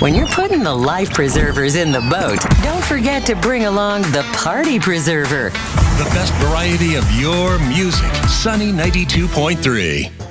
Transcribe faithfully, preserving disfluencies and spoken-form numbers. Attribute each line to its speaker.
Speaker 1: When you're putting the life preservers in the boat, don't forget to bring along the party preserver.
Speaker 2: The best variety of your music. Sunny ninety-two point three.